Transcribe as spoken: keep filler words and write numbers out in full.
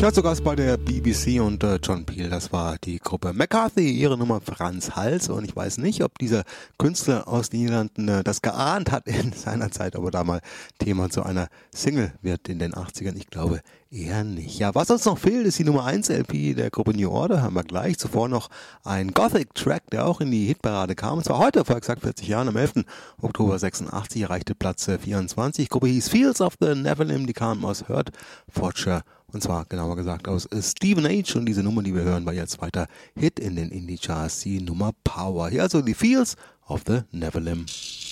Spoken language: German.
Ja, zu Gast bei der B B C und äh, John Peel, das war die Gruppe McCarthy, ihre Nummer Franz Hals, und ich weiß nicht, ob dieser Künstler aus den Niederlanden äh, das geahnt hat in seiner Zeit, aber da mal Thema zu einer Single wird in den achtzigern, ich glaube eher nicht. Ja, was uns noch fehlt, ist die Nummer eins L P der Gruppe New Order, haben wir gleich. Zuvor noch ein Gothic-Track, der auch in die Hitparade kam, und zwar heute, vor exakt vierzig Jahren, am elften Oktober sechsundachtzig, erreichte Platz äh, vierundzwanzig. Die Gruppe hieß Fields of the Nephilim, die kam aus Hertfordshire. Und zwar, genauer gesagt, aus Stephen H. Und diese Nummer, die wir hören, war ihr zweiter Hit in den Indie-Charts, die Nummer Power. Hier also die Fields of the Nephilim.